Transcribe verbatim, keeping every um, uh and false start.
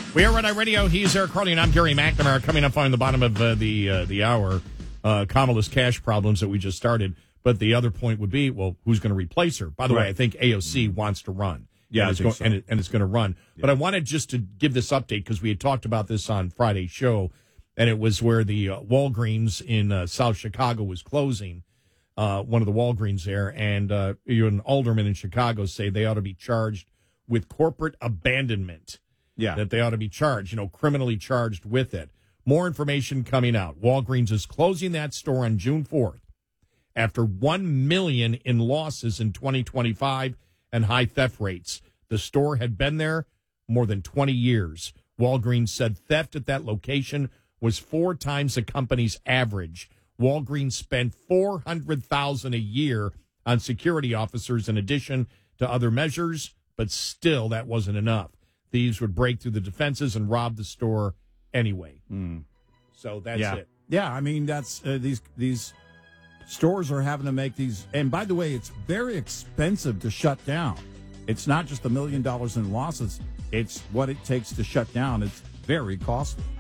We are Red Eye Radio. He's Eric Carly, and I'm Gary McNamara. Coming up on the bottom of uh, the uh, the hour, uh, Kamala's cash problems that we just started. But the other point would be, well, who's going to replace her? By the right. way, I think A O C mm-hmm. wants to run. Yeah, and, it's go- so. and, it, and it's going to run. Yeah. But I wanted just to give this update because we had talked about this on Friday's show, and it was where the uh, Walgreens in uh, South Chicago was closing, uh, one of the Walgreens there, and uh, an alderman in Chicago say they ought to be charged with corporate abandonment. Yeah. That they ought to be charged, you know, criminally charged with it. More information coming out. Walgreens is closing that store on June fourth after one million dollars in losses in twenty twenty-five and high theft rates. The store had been there more than twenty years. Walgreens said theft at that location was four times the company's average. Walgreens spent four hundred thousand dollars a year on security officers in addition to other measures, but still that wasn't enough. Thieves would break through the defenses and rob the store anyway. Mm. So that's yeah. it. Yeah, I mean, that's uh, these these stores are having to make these. And by the way, it's very expensive to shut down. It's not just a million dollars in losses. It's what it takes to shut down. It's very costly.